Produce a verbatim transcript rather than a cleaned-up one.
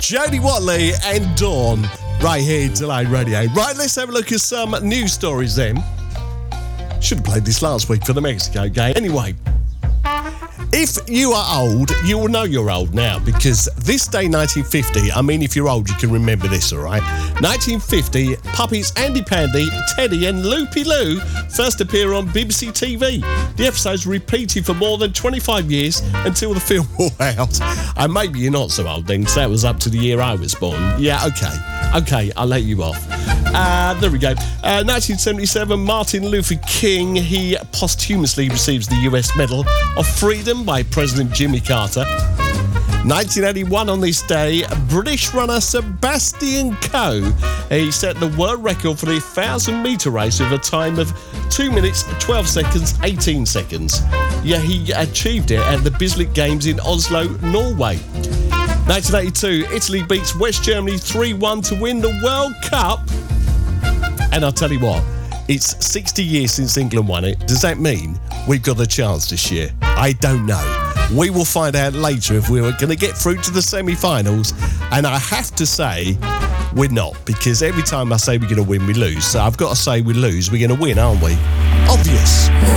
Jodie Watley and Dawn, right here, Delayed Radio. Right, let's have a look at some news stories then. Should have played this last week for the Mexico game. Anyway, if you are old, you will know you're old now, because this day, nineteen fifty, I mean, if you're old, you can remember this, all right? nineteen fifty, puppies Andy Pandy, Teddy and Loopy Loo first appear on B B C T V. The episodes repeated for more than twenty-five years until the film wore out. And maybe you're not so old then, because that was up to the year I was born. Yeah, okay. Okay, I'll let you off. Uh, there we go. Uh, nineteen seventy-seven, Martin Luther King, he posthumously receives the U S Medal of Freedom by President Jimmy Carter. nineteen eighty-one, on this day, British runner Sebastian Coe, he set the world record for the one thousand metre race with a time of two minutes, twelve seconds, eighteen seconds. Yeah, he achieved it at the Bislett Games in Oslo, Norway. nineteen eighty-two, Italy beats West Germany three one to win the World Cup. And I'll tell you what, it's sixty years since England won it. Does that mean we've got a chance this year? I don't know. We will find out later if we're going to get through to the semi-finals. And I have to say, we're not, because every time I say we're going to win, we lose. So I've got to say we lose. We're going to win, aren't we? Obvious.